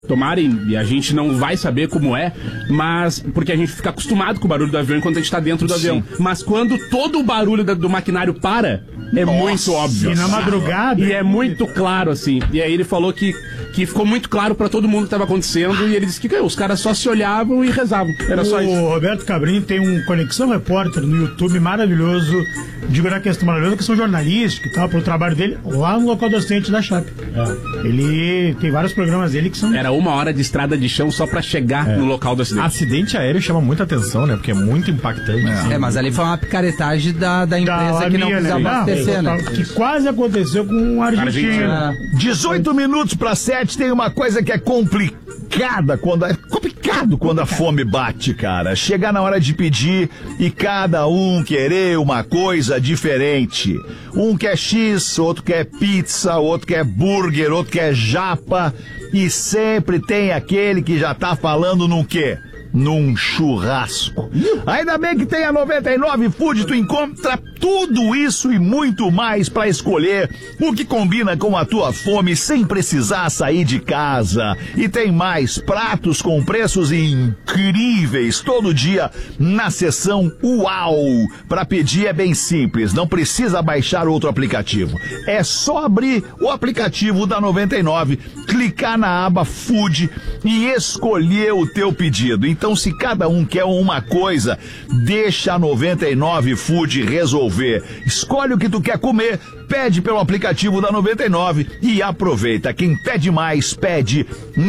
tomarem, e a gente não vai saber como é, mas porque a gente fica acostumado com o barulho do avião enquanto a gente tá dentro do avião. Mas quando todo o barulho do maquinário para, é muito óbvio. E na madrugada. E é muito claro, assim. E aí ele falou que ficou muito claro pra todo mundo o que tava acontecendo, e ele disse que os caras só se olhavam e rezavam. Era só isso. O Roberto Cabrini tem um Conexão Repórter no YouTube maravilhoso, digo na questão maravilhosa, questão jornalística e tal, pro trabalho dele, lá no local do acidente da Chape. Ele tem vários programas dele que são... Era 1 hora de estrada de chão só pra chegar no local do acidente. Acidente aéreo chama muita atenção, né? Porque é muito impactante. Mas ali foi uma picaretagem da empresa que não quis abastecer, né? Que quase aconteceu com o Argentina. 18 minutos para 7, tem uma coisa que é complicado quando a fome bate, cara. Chegar na hora de pedir e cada um querer uma coisa diferente. Um quer X, outro quer pizza, outro quer burger, outro quer japa. E sempre tem aquele que já tá falando no quê? Num churrasco. Ainda bem que tem a 99 Food, tu encontra tudo isso e muito mais pra escolher o que combina com a tua fome sem precisar sair de casa. E tem mais pratos com preços incríveis todo dia na seção Uau. Pra pedir é bem simples, não precisa baixar outro aplicativo. É só abrir o aplicativo da 99, clicar na aba Food e escolher o teu pedido. Então, se cada um quer uma coisa, deixa a 99 Food resolver. Escolhe o que tu quer comer, pede pelo aplicativo da 99 e aproveita. Quem pede mais, pede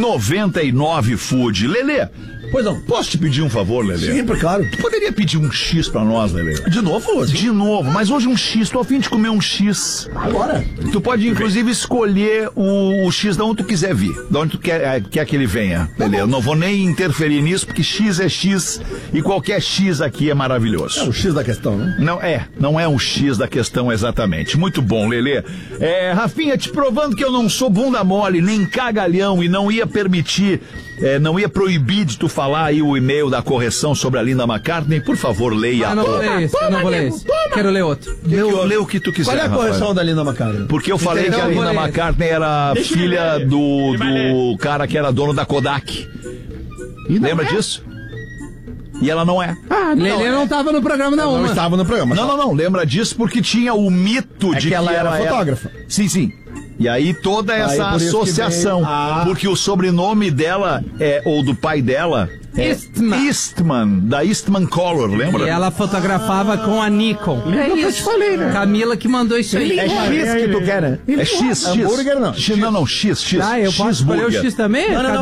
99 Food. Lelê, pois não. Posso te pedir um favor, Lelê? Sempre, claro. Tu poderia pedir um X pra nós, Lelê? De novo? De novo, mas hoje um X, tô a fim de comer um X. Agora? Tu pode, inclusive, escolher o X de onde tu quiser vir, de onde tu quer que ele venha, Lelê. Eu não vou nem interferir nisso, porque X é X e qualquer X aqui é maravilhoso. É o X da questão, né? Não é um X da questão exatamente. Muito bom, Lelê. Rafinha, te provando que eu não sou bunda mole, nem cagalhão e não ia permitir, não ia proibir de tu falar aí o e-mail da correção sobre a Linda McCartney. Por favor, leia. Eu não vou ler esse. Quero ler outro. Lê o que tu quiser, Qual é a correção da Linda McCartney? Porque eu falei que a Linda McCartney era filha do cara que era dono da Kodak. Lembra disso? E ela não é. Lelê não estava no programa, não. Não estava no programa. Não. Lembra disso porque tinha o mito de que ela era fotógrafa. Sim. E aí toda essa associação. Porque o sobrenome dela ou do pai dela Eastman, da Eastman Color, lembra? E ela fotografava com a Nikon. É isso que eu te falei, né? Camila que mandou isso aí. É X que tu quer, né? É X. Hambúrguer não. Não, X. Eu posso escolher o X também? Não.